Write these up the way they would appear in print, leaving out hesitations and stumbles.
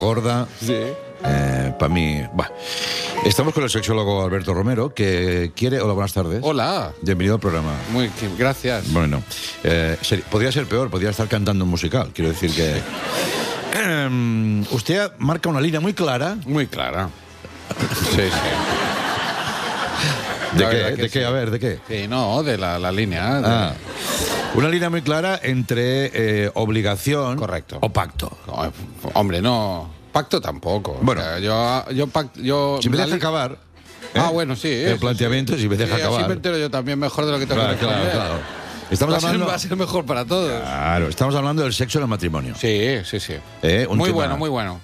gorda. Sí. Para mí... Bah. Estamos con el sexólogo Alberto Romero, que quiere... Hola, buenas tardes. Hola. Bienvenido al programa. Gracias. Bueno, podría ser peor, podría estar cantando un musical. Quiero decir que... usted marca una línea muy clara. Muy clara. Sí. ¿De qué? ¿De qué? A ver, ¿de qué? Sí, no, de la línea. Una línea muy clara entre obligación... Correcto. O pacto. No, hombre, no... Pacto tampoco. Bueno. O sea, yo Si me deja acabar... bueno, sí. El planteamiento, si me deja acabar... Así me entero yo también mejor de lo que tengo que responder. Claro. Estamos hablando... Va a ser mejor para todos. Claro, estamos hablando del sexo en el matrimonio. Sí. Un tema... Muy bueno.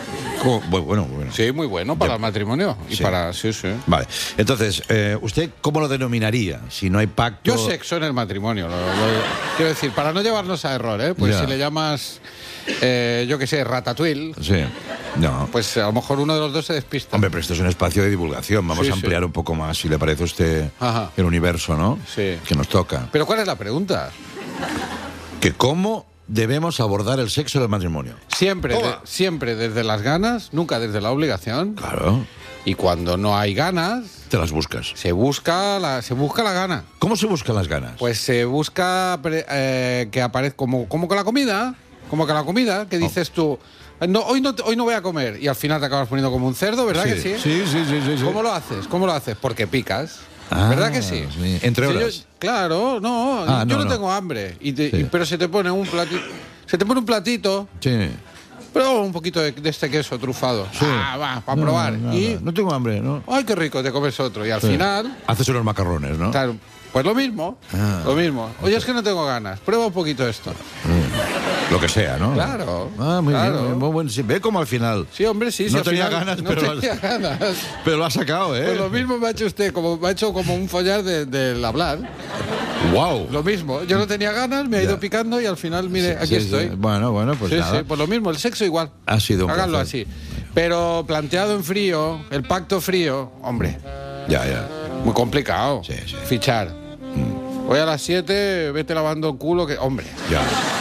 Bueno. Sí, muy bueno para el matrimonio. Y sí. Sí. Vale. Entonces, ¿usted cómo lo denominaría? Si no hay pacto... Yo sexo en el matrimonio. Quiero decir, para no llevarnos a error, pues ya. si le llamas, yo qué sé, ratatouille, Sí. No. pues a lo mejor uno de los dos se despista. Hombre, pero esto es un espacio de divulgación. Vamos Sí, a ampliar un poco más, si le parece a usted, Ajá. el universo, ¿no? Sí. Que nos toca. Pero ¿cuál es la pregunta? Que cómo debemos abordar el sexo del matrimonio. Siempre desde las ganas, nunca desde la obligación. Claro. Y cuando no hay ganas, Te las buscas. se busca la gana. ¿Cómo se buscan las ganas? Pues se busca que aparezca como con la comida. Como que la comida, que dices tú, no, hoy no voy a comer. Y al final te acabas poniendo como un cerdo, ¿verdad que sí? Sí. ¿Cómo lo haces? Porque picas. Ah, ¿Verdad que sí? Sí. Entre horas. Claro, no. Yo no tengo hambre. Pero se te pone un platito. Se te pone un platito. Sí. Pero un poquito de este queso trufado. Sí. Va, para probar. No tengo hambre, ¿no? ¡Ay, qué rico! Te comes otro. Y al final... Haces unos macarrones, ¿no? Claro, pues lo mismo. Lo mismo. Oye, es que no tengo ganas. Prueba un poquito esto. Lo que sea, ¿no? Claro. Muy claro. bien. Muy bueno. Sí, ve como al final... Sí, hombre, sí. No al tenía final ganas, no pero... tenía ganas. Pero lo ha sacado, ¿eh? Pues lo mismo me ha hecho usted, me ha hecho como un follar del hablar. ¡Wow! Lo mismo. Yo no tenía ganas, me ha ido picando y al final, mire, aquí estoy. Bueno, pues nada. Sí, pues lo mismo, el sexo igual. Ha sido un Háganlo placer. así. Pero planteado en frío, el pacto frío, hombre, Ya. muy complicado. Sí. Fichar. Hoy a las 7, vete lavando el culo, que, hombre. Ya.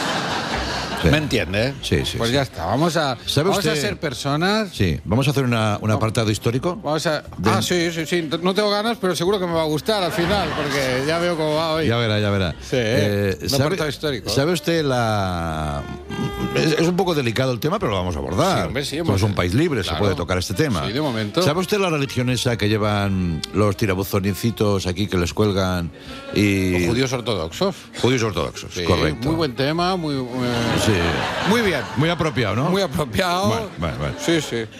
Sí. ¿Me entiendes? Sí. Pues ya está, vamos a ser personas. Sí, vamos a hacer un apartado histórico. Sí. No tengo ganas, pero seguro que me va a gustar al final, porque ya veo cómo va hoy. Ya verá. Sí, un apartado histórico. ¿Sabe usted Es un poco delicado el tema, pero lo vamos a abordar. Sí, hombre, sí, Somos un país libre, claro. se puede tocar este tema. Sí, de momento. ¿Sabe usted la religión esa que llevan los tirabuzoncitos aquí que les cuelgan y... Los judíos ortodoxos. Judíos ortodoxos, Sí, correcto. Muy buen tema, Sí. Muy bien. Muy apropiado, ¿no? Muy apropiado. Bueno. Sí.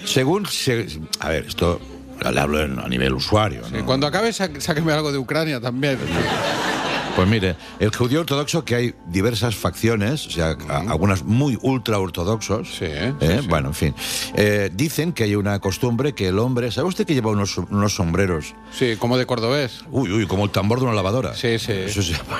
A ver, esto le hablo a nivel usuario, ¿no? Sí, cuando acabe, sáqueme algo de Ucrania también. Pues mire, el judío ortodoxo, que hay diversas facciones, o sea, algunas muy ultra ortodoxos. Sí. Bueno, en fin. Dicen que hay una costumbre que el hombre... ¿Sabe usted que lleva unos sombreros? Sí, como de cordobés. Uy, como el tambor de una lavadora. Sí. Eso se llama.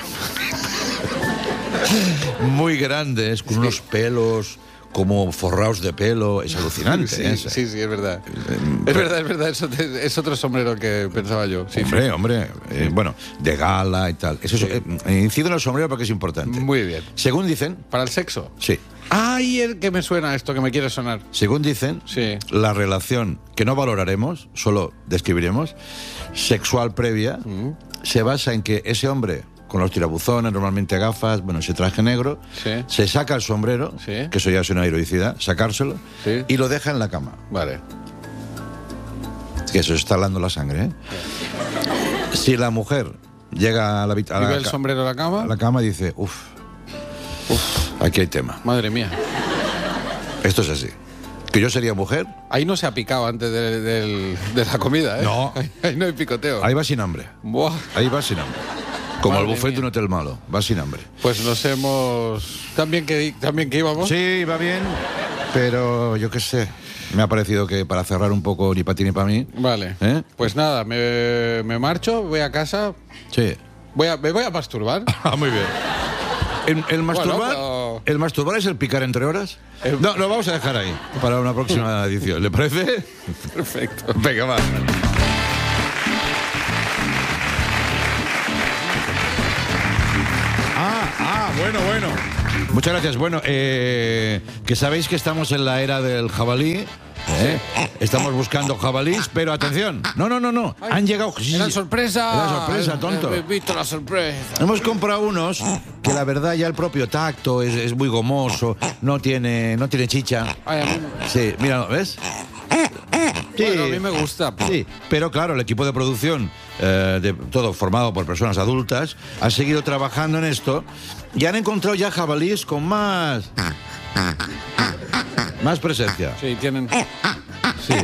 Muy grandes, con unos pelos como forrados de pelo. Es alucinante. Sí, es verdad. Es verdad. Eso es otro sombrero que pensaba yo. Sí, hombre. Bueno, de gala y tal. Eso incido en el sombrero porque es importante. Muy bien. Según dicen... ¿Para el sexo? Sí. ¡Ay, el que me suena esto, que me quiere sonar! Según dicen, sí. La relación que no valoraremos, solo describiremos, sexual previa, se basa en que ese hombre... con los tirabuzones, normalmente gafas, ese traje negro, se saca el sombrero, que eso ya es una heroicidad, sacárselo, y lo deja en la cama. Vale. Que eso está helando la sangre, ¿eh? Si la mujer llega a la habitación... ¿Y ve el sombrero en la cama? A la cama y dice, uf, aquí hay tema. Madre mía. Esto es así. ¿Que yo sería mujer? Ahí no se ha picado antes de la comida, ¿eh? No. Ahí no hay picoteo. Ahí va sin hambre. Buah. Ahí va sin hambre. Como Madre el buffet mía. de un hotel malo, va sin hambre. Pues nos hemos... ¿También que íbamos? Sí, va bien, pero yo qué sé. Me ha parecido que para cerrar un poco ni para ti ni para mí. Vale. Pues nada, me marcho, voy a casa. Sí. Me voy a masturbar. Muy bien. ¿El masturbar? Bueno, ¿El masturbar es el picar entre horas? No, lo vamos a dejar ahí para una próxima edición. ¿Le parece? Perfecto. Venga, va. Bueno. Muchas gracias. Bueno, que sabéis que estamos en la era del jabalí. Estamos buscando jabalís, pero atención. No. Ay, han llegado. Sí, era sorpresa. Era sorpresa, tonto. He visto la sorpresa. Hemos comprado unos que la verdad ya el propio tacto es muy gomoso, no tiene chicha. Ay, a mí... Sí, mira, ¿ves? Sí, bueno, a mí me gusta. Sí, pero claro, el equipo de producción, todo formado por personas adultas, ha seguido trabajando en esto y han encontrado ya jabalíes con más presencia. Sí, tienen... Sí.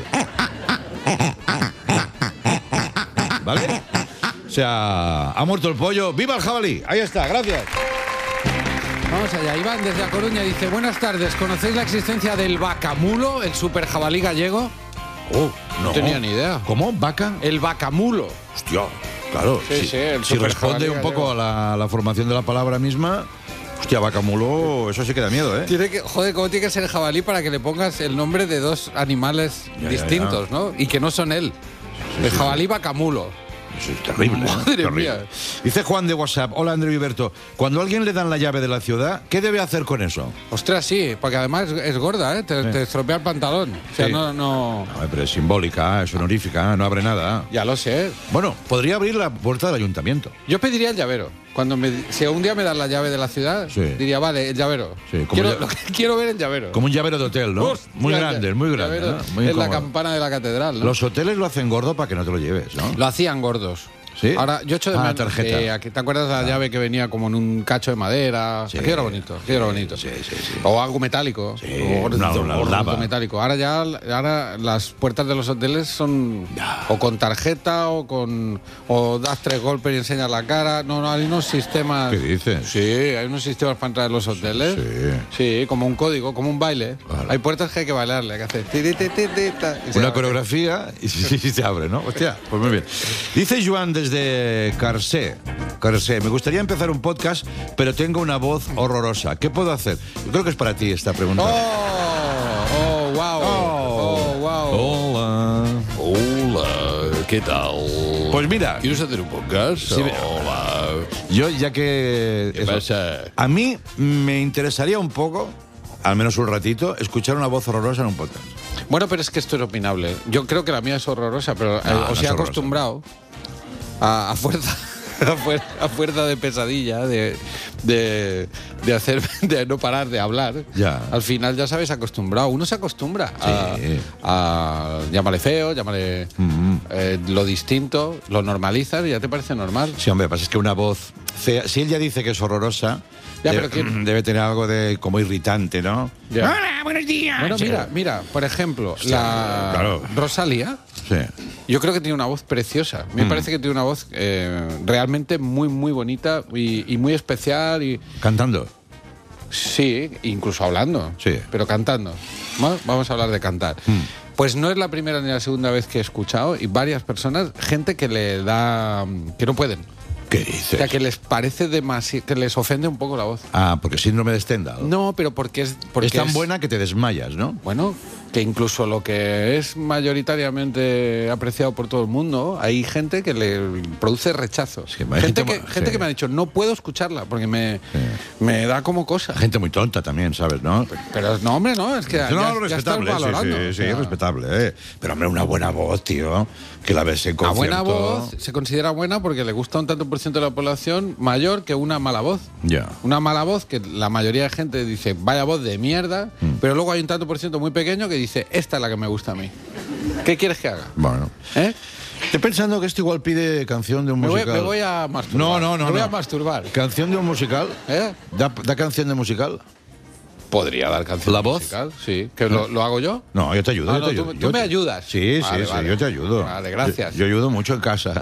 ¿Vale? O sea, ha muerto el pollo. ¡Viva el jabalí! Ahí está, gracias. Vamos allá. Iván, desde A Coruña, dice: buenas tardes, ¿conocéis la existencia del vacamulo, el super jabalí gallego? No tenía ni idea. ¿Cómo? ¿Vaca? El vacamulo. Hostia, claro. Sí, el si super responde jabalí un poco a la formación de la palabra misma... Hostia, vacamulo, eso sí que da miedo, ¿eh? Joder, ¿cómo tiene que ser el jabalí para que le pongas el nombre de dos animales distintos, ¿no? Y que no son él. El jabalí vacamulo. Eso es terrible. Madre mía. Dice Juan de WhatsApp: hola, Andreu y Berto. Cuando a alguien le dan la llave de la ciudad, ¿qué debe hacer con eso? Ostras, sí, porque además es gorda, ¿eh? Te estropea el pantalón. O sea, Sí. no... Pero es simbólica, es honorífica, no abre nada. Ya lo sé. Bueno, podría abrir la puerta del ayuntamiento. Yo pediría el llavero. Si un día me dan la llave de la ciudad, Sí. diría, vale, el llavero. Sí, como Quiero ver el llavero. Como un llavero de hotel, ¿no? Hostia, muy grande, ¿no? Muy es la incómodo. campana de la catedral, ¿no? Los hoteles lo hacen gordo para que no te lo lleves, ¿no? Lo hacían gordos. ¿Sí? Ahora, yo echo de menos. tarjeta. ¿Te acuerdas de la llave que venía como en un cacho de madera? Sí. Aquello era bonito, aquello era bonito. Sí. O algo metálico. Sí, O una lava. metálico. Ahora las puertas de los hoteles son o con tarjeta o das 3 golpes y enseñas la cara. No, hay unos sistemas. ¿Qué dices? Sí, hay unos sistemas para entrar en los hoteles. Sí, como un código, como un baile. Claro. Hay puertas que hay que bailarle, hay que hacer y se Una abre. coreografía y sí, se abre, ¿no? Hostia, pues muy bien. Dice Joan desde Carcé, me gustaría empezar un podcast, pero tengo una voz horrorosa. ¿Qué puedo hacer? Yo creo que es para ti esta pregunta. Wow. Hola, ¿qué tal? Pues mira, ¿Quieres hacer un podcast? Sí, Hola. yo ya que... ¿Qué pasa? A mí me interesaría un poco, al menos un ratito, escuchar una voz horrorosa en un podcast. Bueno, pero es que esto es opinable. Yo creo que la mía es horrorosa, pero No, os no he es acostumbrado a fuerza. A fuerza de pesadilla, de hacer, de no parar de hablar. Ya. Al final ya sabes, acostumbrado. Uno se acostumbra a llámale feo, llámale lo distinto, lo normalizas y ya te parece normal. Sí, hombre, pasa es que una voz fea, si él ya dice que es horrorosa, Ya, debe, pero debe tener algo de como irritante, ¿no? Ya. Hola, buenos días. Bueno, Sí. mira, por ejemplo, claro. Rosalía. Sí. Yo creo que tiene una voz preciosa. Me parece que tiene una voz realmente muy, muy bonita y muy especial. Y Cantando. sí, incluso hablando. Sí. Pero cantando. ¿No? Vamos a hablar de cantar. Pues no es la primera ni la segunda vez que he escuchado y varias personas, gente que le da... que no pueden. ¿Qué O dices? sea, que les parece demasiado... que les ofende un poco la voz. Ah, porque síndrome de Stendhal. No, pero porque es... Porque es tan buena que te desmayas, ¿no? Bueno, que incluso lo que es mayoritariamente apreciado por todo el mundo, hay gente que le produce rechazo. Sí, hay gente gente que me ha dicho, no puedo escucharla porque me da como cosa. Gente muy tonta también, ¿sabes? ¿No? Pero no, hombre, no, es que No, ya estás respetable, valorando. sí, O sea, respetable, ¿eh? Pero, hombre, una buena voz, tío, que la ves en la concierto. buena voz se considera buena porque le gusta un tanto por ciento de la población mayor que una mala voz. Ya. Una mala voz que la mayoría de gente dice, vaya voz de mierda, pero luego hay un tanto por ciento muy pequeño que dice, esta es la que me gusta a mí. ¿Qué quieres que haga? Bueno. ¿Eh? Estoy pensando que esto igual pide canción de un Me musical. voy a masturbar. No. Me voy a masturbar. ¿Canción de un musical? ¿Eh? ¿Da canción de musical? Podría dar canción ¿La voz? musical, sí. ¿Que lo hago yo? No, yo te ayudo. Ah, yo no, te ayudo. tú me ayudas. Sí, Vale, sí, vale. yo te ayudo. Vale, gracias. Yo ayudo mucho en casa.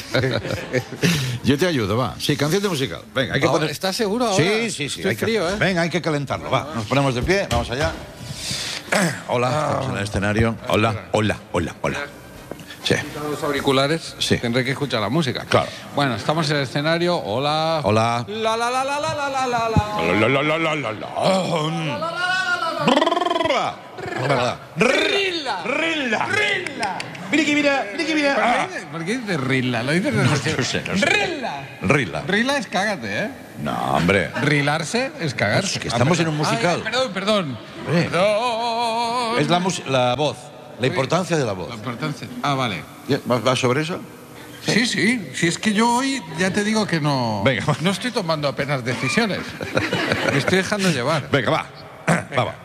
Yo te ayudo, va. Sí, canción de musical. Venga, hay que Ahora, poner... ¿estás seguro ahora? Sí. Estoy hay que- frío, ¿eh? Venga, hay que calentarlo, va. Nos ponemos de pie, vamos allá. Hola, estamos en el escenario. Hola. Sí. Los auriculares, Sí. tendré que escuchar la música. Claro. Bueno, estamos en el escenario. Hola. Hola. La la la la la la la la la. ¡Rilla! ¡Rilla! ¡Rilla! Mira que mira. ¿Por qué dices Rilla? Lo dices No sé. ¡Rilla! Rila. Rilla es cágate, ¿eh? No, hombre. Rilarse es cagarse. Es que estamos en un musical. Perdón. Es la voz. La importancia de la voz. La importancia. Vale. ¿Va sobre eso? Sí. Si es que yo hoy ya te digo que no. Venga, va. No estoy tomando apenas decisiones. Me estoy dejando llevar. Venga, va. Va.